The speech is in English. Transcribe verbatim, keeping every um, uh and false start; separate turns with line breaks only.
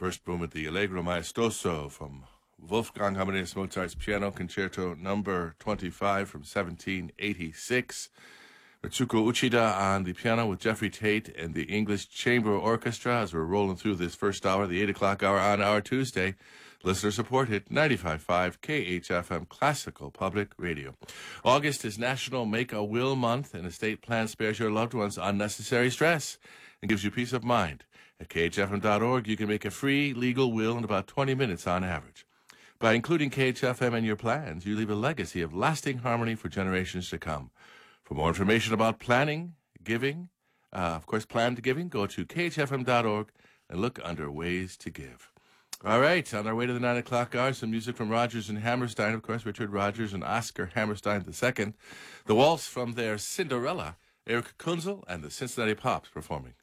First movement, the Allegro Maestoso from Wolfgang Amadeus Mozart's Piano Concerto number twenty-five from seventeen eighty-six. Mitsuko Uchida on the piano with Jeffrey Tate and the English Chamber Orchestra as we're rolling through this first hour, the eight o'clock hour on our Tuesday. Listener supported ninety-five point five K H F M Classical Public Radio. August is National Make a Will Month, and estate plan spares your loved ones unnecessary stress and gives you peace of mind. At K H F M dot org, you can make a free legal will in about twenty minutes on average. By including K H F M in your plans, you leave a legacy of lasting harmony for generations to come. For more information about planning, giving, uh, of course, planned giving, go to K H F M dot org and look under Ways to Give. All right, on our way to the nine o'clock hour, some music from Rodgers and Hammerstein, of course, Richard Rodgers and Oscar Hammerstein the Second. The waltz from their Cinderella, Eric Kunzel and the Cincinnati Pops performing.